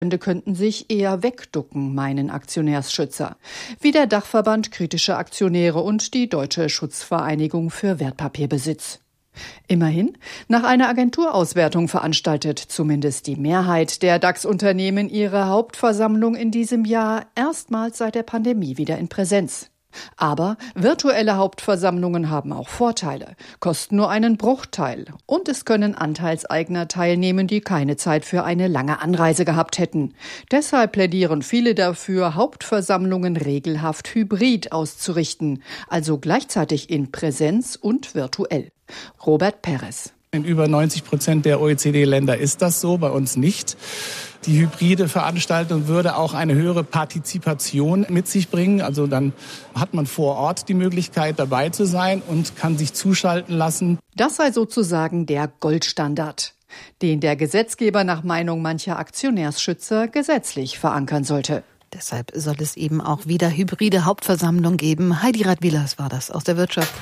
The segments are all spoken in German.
könnten sich eher wegducken, meinen Aktionärsschützer, wie der Dachverband Kritische Aktionäre und die Deutsche Schutzvereinigung für Wertpapierbesitz. Immerhin, nach einer Agenturauswertung veranstaltet zumindest die Mehrheit der DAX-Unternehmen ihre Hauptversammlung in diesem Jahr erstmals seit der Pandemie wieder in Präsenz. Aber virtuelle Hauptversammlungen haben auch Vorteile, kosten nur einen Bruchteil und es können Anteilseigner teilnehmen, die keine Zeit für eine lange Anreise gehabt hätten. Deshalb plädieren viele dafür, Hauptversammlungen regelhaft hybrid auszurichten, also gleichzeitig in Präsenz und virtuell. Robert Perez. In über 90% der OECD-Länder ist das so, bei uns nicht. Die hybride Veranstaltung würde auch eine höhere Partizipation mit sich bringen. Also dann hat man vor Ort die Möglichkeit, dabei zu sein und kann sich zuschalten lassen. Das sei sozusagen der Goldstandard, den der Gesetzgeber nach Meinung mancher Aktionärsschützer gesetzlich verankern sollte. Deshalb soll es eben auch wieder hybride Hauptversammlung geben. Heidi Radwilas war das aus der Wirtschaft.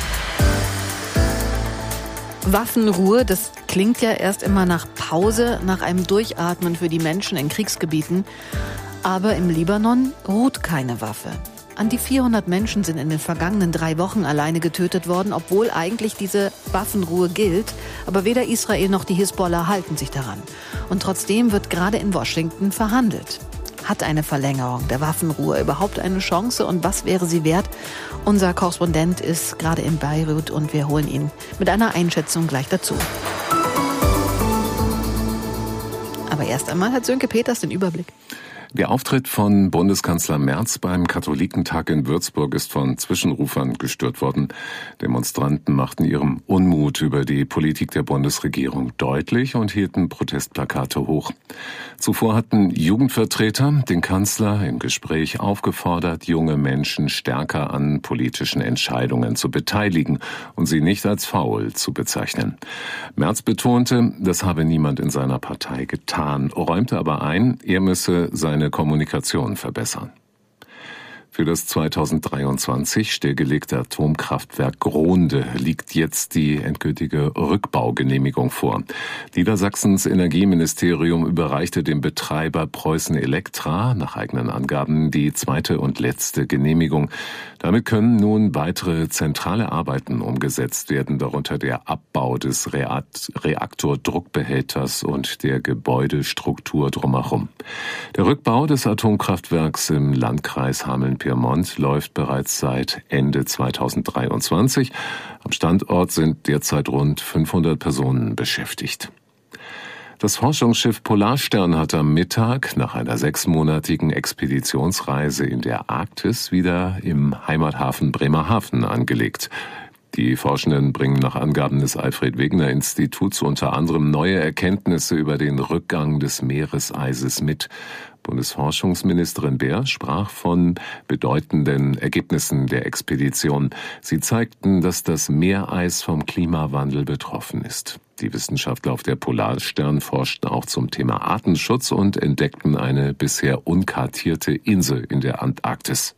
Waffenruhe, das klingt ja erst immer nach Pause, nach einem Durchatmen für die Menschen in Kriegsgebieten. Aber im Libanon ruht keine Waffe. An die 400 Menschen sind in den vergangenen 3 Wochen alleine getötet worden, obwohl eigentlich diese Waffenruhe gilt. Aber weder Israel noch die Hisbollah halten sich daran. Und trotzdem wird gerade in Washington verhandelt. Hat eine Verlängerung der Waffenruhe überhaupt eine Chance und was wäre sie wert? Unser Korrespondent ist gerade in Beirut und wir holen ihn mit einer Einschätzung gleich dazu. Aber erst einmal hat Sönke Peters den Überblick. Der Auftritt von Bundeskanzler Merz beim Katholikentag in Würzburg ist von Zwischenrufern gestört worden. Demonstranten machten ihrem Unmut über die Politik der Bundesregierung deutlich und hielten Protestplakate hoch. Zuvor hatten Jugendvertreter den Kanzler im Gespräch aufgefordert, junge Menschen stärker an politischen Entscheidungen zu beteiligen und sie nicht als faul zu bezeichnen. Merz betonte, das habe niemand in seiner Partei getan, räumte aber ein, er müsse seine Kommunikation verbessern. Für das 2023 stillgelegte Atomkraftwerk Grohnde liegt jetzt die endgültige Rückbaugenehmigung vor. Niedersachsens Energieministerium überreichte dem Betreiber Preußen Elektra nach eigenen Angaben die 2. und letzte Genehmigung. Damit können nun weitere zentrale Arbeiten umgesetzt werden, darunter der Abbau des Reaktordruckbehälters und der Gebäudestruktur drumherum. Der Rückbau des Atomkraftwerks im Landkreis Hameln-Pyrmont läuft bereits seit Ende 2023. Am Standort sind derzeit rund 500 Personen beschäftigt. Das Forschungsschiff Polarstern hat am Mittag nach einer 6-monatigen Expeditionsreise in der Arktis wieder im Heimathafen Bremerhaven angelegt. Die Forschenden bringen nach Angaben des Alfred-Wegener-Instituts unter anderem neue Erkenntnisse über den Rückgang des Meereseises mit. Bundesforschungsministerin Baer sprach von bedeutenden Ergebnissen der Expedition. Sie zeigten, dass das Meereis vom Klimawandel betroffen ist. Die Wissenschaftler auf der Polarstern forschten auch zum Thema Artenschutz und entdeckten eine bisher unkartierte Insel in der Antarktis.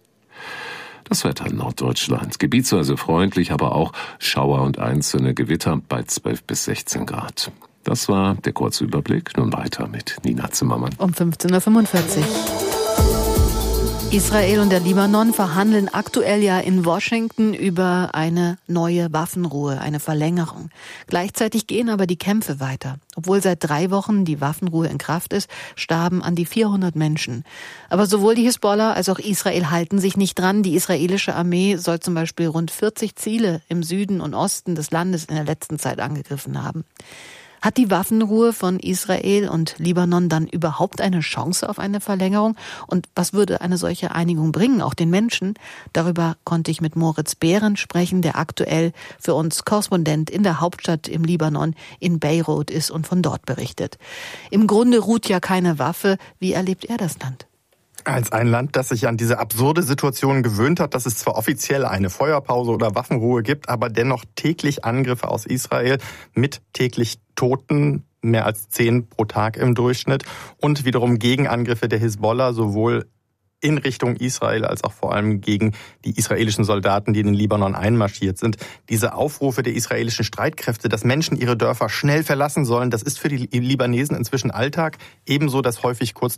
Das Wetter in Norddeutschland. Gebietsweise freundlich, aber auch Schauer und einzelne Gewitter bei 12 bis 16 Grad. Das war der kurze Überblick. Nun weiter mit Nina Zimmermann. Um 15.45 Uhr. Israel und der Libanon verhandeln aktuell ja in Washington über eine neue Waffenruhe, eine Verlängerung. Gleichzeitig gehen aber die Kämpfe weiter. Obwohl seit 3 Wochen die Waffenruhe in Kraft ist, starben an die 400 Menschen. Aber sowohl die Hisbollah als auch Israel halten sich nicht dran. Die israelische Armee soll zum Beispiel rund 40 Ziele im Süden und Osten des Landes in der letzten Zeit angegriffen haben. Hat die Waffenruhe von Israel und Libanon dann überhaupt eine Chance auf eine Verlängerung? Und was würde eine solche Einigung bringen, auch den Menschen? Darüber konnte ich mit Moritz Behrend sprechen, der aktuell für uns Korrespondent in der Hauptstadt im Libanon in Beirut ist und von dort berichtet. Im Grunde ruht ja keine Waffe. Wie erlebt er das Land? Als ein Land, das sich an diese absurde Situation gewöhnt hat, dass es zwar offiziell eine Feuerpause oder Waffenruhe gibt, aber dennoch täglich Angriffe aus Israel mit täglich Toten, mehr als 10 pro Tag im Durchschnitt, und wiederum Gegenangriffe der Hisbollah, sowohl in Richtung Israel, als auch vor allem gegen die israelischen Soldaten, die in den Libanon einmarschiert sind. Diese Aufrufe der israelischen Streitkräfte, dass Menschen ihre Dörfer schnell verlassen sollen, das ist für die Libanesen inzwischen Alltag. Ebenso, dass häufig kurz